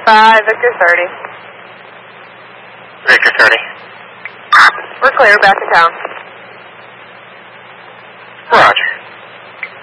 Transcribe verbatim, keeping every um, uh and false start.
five, Victor thirty. Victor thirty. We're clear, back to town.